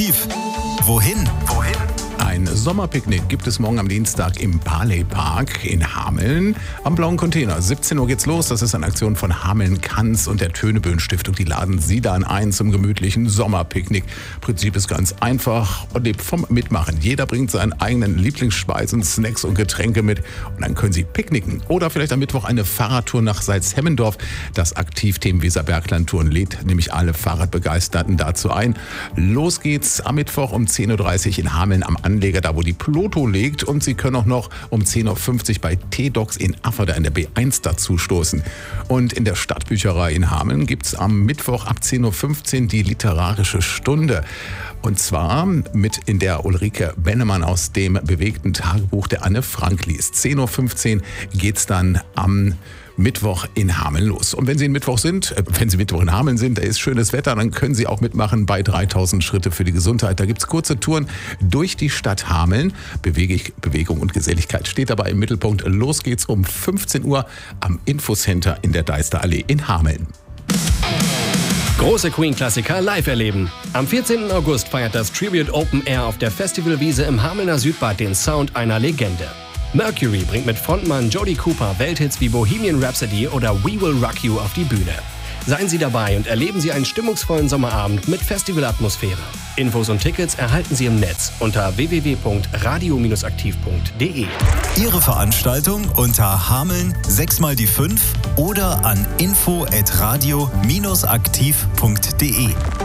Aktiv. Wohin? Ein Sommerpicknick gibt es morgen am Dienstag im Barley Park in Hameln am Blauen Container. 17 Uhr geht's los. Das ist eine Aktion von Hameln-Kanz und der Töneböen Stiftung. Die laden Sie dann ein zum gemütlichen Sommerpicknick. Prinzip ist ganz einfach und lebt vom Mitmachen. Jeder bringt seinen eigenen Lieblingsspeisen, Snacks und Getränke mit und dann können Sie picknicken. Oder vielleicht am Mittwoch eine Fahrradtour nach Salzhemmendorf. Das Aktivteam Weserbergland-Touren lädt nämlich alle Fahrradbegeisterten dazu ein. Los geht's am Mittwoch um 10.30 Uhr in Hameln am Anleger, da wo die Ploto liegt. Und Sie können auch noch um 10.50 Uhr bei T-Docs in Afferda in der B1 dazu stoßen. Und in der Stadtbücherei in Hameln gibt es am Mittwoch ab 10.15 Uhr die literarische Stunde. Und zwar mit in der Ulrike Bennemann aus dem bewegten Tagebuch der Anne Frank liest. 10.15 Uhr geht es dann am Mittwoch in Hameln los. Und wenn Sie Mittwoch in Hameln sind, da ist schönes Wetter, dann können Sie auch mitmachen bei 3000 Schritte für die Gesundheit. Da gibt es kurze Touren durch die Stadt Hameln. Bewegung und Geselligkeit steht dabei im Mittelpunkt. Los geht's um 15 Uhr am Infocenter in der Deisterallee in Hameln. Große Queen-Klassiker live erleben. Am 14. August feiert das Tribute Open Air auf der Festivalwiese im Hamelner Südbad den Sound einer Legende. Mercury bringt mit Frontmann Jody Cooper Welthits wie Bohemian Rhapsody oder We Will Rock You auf die Bühne. Seien Sie dabei und erleben Sie einen stimmungsvollen Sommerabend mit Festivalatmosphäre. Infos und Tickets erhalten Sie im Netz unter www.radio-aktiv.de. Ihre Veranstaltung unter Hameln 6x5 oder an info@radio-aktiv.de.